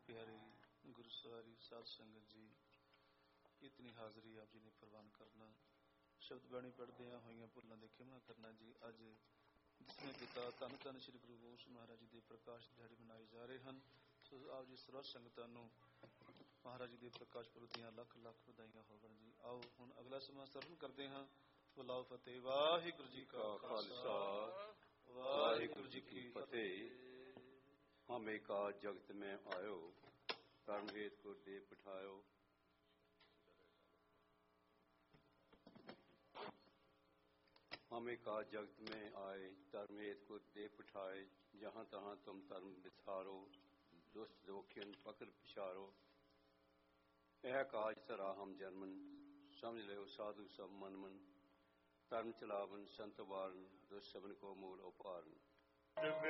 प्यारी गुरुसवारी साध संगत जी, इतनी हाजरी आप जी ने प्रवान करना, शब्द बाणी पढ़दे होइयां भुल्लां दे खिमा करना जी। अज जिसमें पिता धन धन श्री गुरु गोबिंद सिंह महाराज जी के प्रकाश दिहाड़े मनाए जा रहे हैं, सो आप जी सर्व संगतां नूं महाराज जी के प्रकाश पुरब दीआं लख लख वधाइयां होवन जी। आओ हुण अगला समां सरवण करदे हां। बुलाओ फतेह। वाहिगुरू जी का खालसा, वाहिगुरू जी की फतेह। हम एका जगत में आयो, कर्म हेत को दे पठायो। हम एका जगत में आए, धर्म हेत को दे पठाए। जहाँ तहाँ तुम धर्म बिसारो, दुष्ट दोखियन पकड़ पिछारो। यह काज सरा हम जन्मन, समझ लो साधु सब मन मन। धर्म चलावन संत वारन, दुष्ट सबन को मूल उपारन।